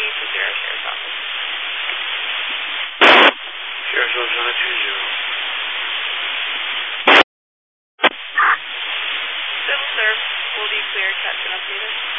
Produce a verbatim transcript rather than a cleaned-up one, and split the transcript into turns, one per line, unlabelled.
to zero Sheriff's Office.
Sheriff's Office nine two zero.
Civil Serve will be cleared, Captain Updated.